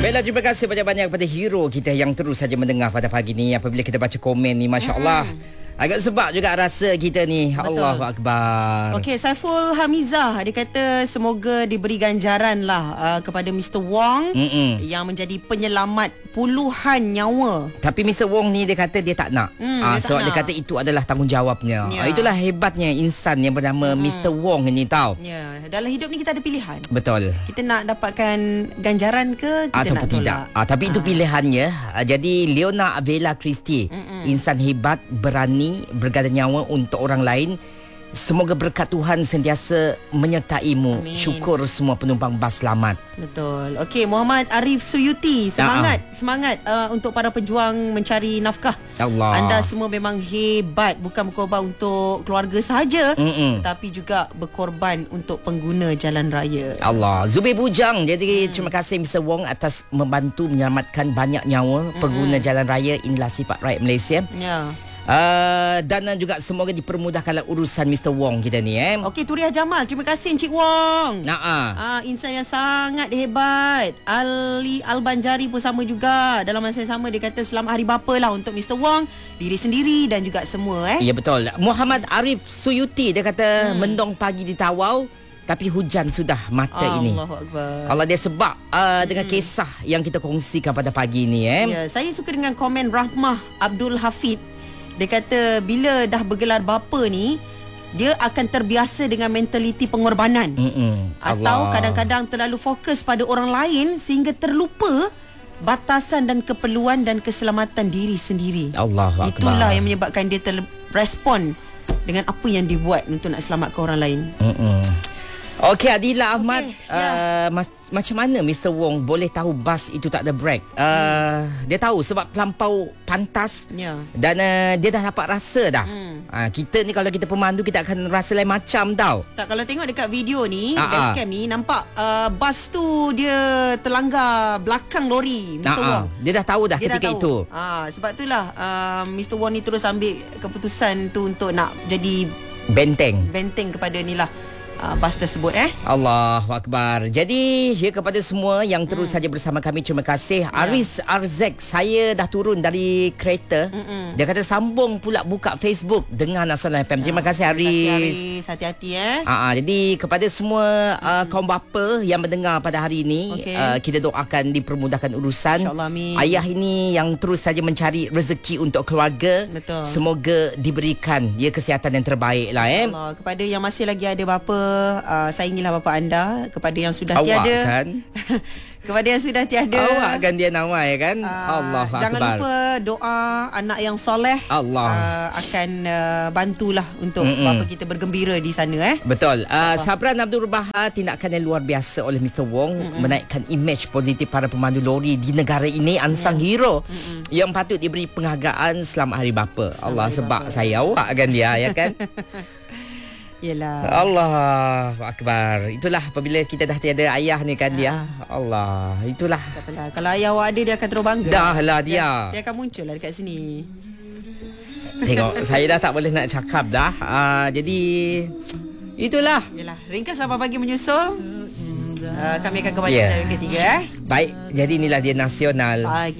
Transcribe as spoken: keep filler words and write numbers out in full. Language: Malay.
Bella, terima kasih banyak-banyak kepada hero kita yang terus saja mendengar pada pagi ni. Apabila kita baca komen ni, Masya Allah, hmm. agak sebab juga rasa kita ni. Betul. Allahu Akbar. Okey, Saiful Hamizah, dia kata semoga diberi ganjaran lah uh, kepada Mister Wong Mm-mm. yang menjadi penyelamat puluhan nyawa. Tapi Mister Wong ni dia kata dia tak nak. Hmm, ah, dia sebab tak dia nak. Kata itu adalah tanggungjawabnya. Ya. Ah, itulah hebatnya insan yang bernama hmm. Mister Wong ni tahu. Ya, dalam hidup ni kita ada pilihan. Betul. Kita nak dapatkan ganjaran ke kita ataupun nak tolak. Tidak. Ah, tapi ah. itu pilihannya. Ah, jadi Leona Avella Christie, Mm-mm. insan hebat, berani bergada nyawa untuk orang lain. Semoga berkat Tuhan sentiasa menyertaimu. Amin. Syukur semua penumpang bas selamat. Betul. Okey, Muhammad Arif Suyuti, semangat, uh-uh. semangat uh, untuk para pejuang mencari nafkah. Allah. Anda semua memang hebat, bukan berkorban untuk keluarga sahaja, Mm-mm. tetapi juga berkorban untuk pengguna jalan raya. Allah. Zubair Bujang, jadi hmm. terima kasih Mister Wong atas membantu menyelamatkan banyak nyawa Mm-mm. pengguna jalan raya. Inilah sifat rakyat Malaysia. Ya. Uh, dan juga semoga dipermudahkanlah urusan Mister Wong kita ni eh. Okey, Turiah Jamal, terima kasih Encik Wong. Nah, uh. uh, insan yang sangat hebat. Ali Al-Banjari pun sama juga. Dalam masa yang sama dia kata selamat hari bapa lah untuk Mister Wong, diri sendiri dan juga semua eh. Ya betul. Muhammad Arif Suyuti dia kata hmm. mendung pagi di Tawau tapi hujan sudah mata Allah ini. Akbar. Allah, dia sebab uh, dengan hmm. kisah yang kita kongsikan pada pagi ni eh. Ya, saya suka dengan komen Rahmah Abdul Hafid. Dia kata bila dah bergelar bapa ni, dia akan terbiasa dengan mentaliti pengorbanan. Mm-mm. Atau kadang-kadang terlalu fokus pada orang lain sehingga terlupa batasan dan keperluan dan keselamatan diri sendiri. Allahu Akbar. Itulah yang menyebabkan dia terrespon dengan apa yang dibuat untuk nak selamatkan orang lain. Mm-mm. Okey, Adila Ahmad, okay, uh, yeah. mas- macam mana Mister Wong boleh tahu bas itu tak ada brake? Uh, hmm. Dia tahu sebab terlampau pantas, yeah. dan uh, dia dah dapat rasa dah. Hmm. Uh, kita ni kalau kita pemandu, kita akan rasa lain macam tau. Tak, kalau tengok dekat video ni, uh-huh. dashcam ni, nampak uh, bas tu dia terlanggar belakang lori Mister Uh-huh. Wong. Dia dah tahu dah dia ketika dah tahu. itu. Uh, sebab itulah uh, Mister Wong ni terus ambil keputusan tu untuk nak jadi benteng. Benteng kepada ni lah. Uh, bas tersebut eh. Allahu Akbar. Jadi ya, kepada semua yang terus hmm. saja bersama kami, terima kasih. Ya. Aris Arzek, saya dah turun dari kereta. Mm-mm. Dia kata sambung pula buka Facebook dengan Nasional F M. Terima kasih Aris. Terima kasih Aris. Hati-hati eh. Uh, jadi kepada semua uh, kaum bapa yang mendengar pada hari ini, okay. uh, kita doakan dipermudahkan urusan. InsyaAllah, amin. Ayah ini yang terus saja mencari rezeki untuk keluarga. Betul. Semoga diberikan ya kesihatan yang terbaik lah eh. InsyaAllah. Kepada yang masih lagi ada bapa, Uh, sayangilah bapa anda. Kepada yang sudah awak tiada kan? Kepada yang sudah tiada, awak kan dia nawai kan. uh, Allah Akbar. Jangan lupa doa anak yang soleh. Allah uh, akan uh, bantulah untuk Mm-mm. bapa kita bergembira di sana eh. Betul. uh, Sabran Abdul Bahar, tindakan yang luar biasa oleh Mister Wong Mm-mm. menaikkan imej positif para pemandu lori di negara ini. Unsung yeah. hero Mm-mm. yang patut diberi penghargaan. Selamat Hari Bapa. Selamat Allah hari sebab bapa. Saya awak kan dia ya kan. Yalah. Allahu Akbar. Itulah apabila kita dah tiada ayah ni kan dia. Allah. Itulah. Kalau ayah awak ada, dia akan terus bangga. Dah lah dia. Dia, dia akan muncul lah dekat sini. Tengok, saya dah tak boleh nak cakap dah. Uh, jadi itulah. Yalah. Ringkas apa pagi menyusul. Uh, kami akan kembali yeah. jam ketiga eh. Baik. Jadi inilah dia Nasional. Pagi.